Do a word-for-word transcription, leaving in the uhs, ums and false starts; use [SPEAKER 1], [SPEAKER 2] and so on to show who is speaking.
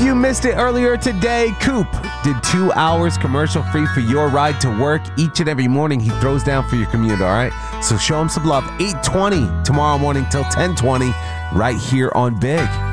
[SPEAKER 1] you missed it earlier today, Coop did two hours commercial free for your ride to work each and every morning. He throws down for your commute, all right? So show him some love. eight twenty tomorrow morning till ten twenty right here on Big.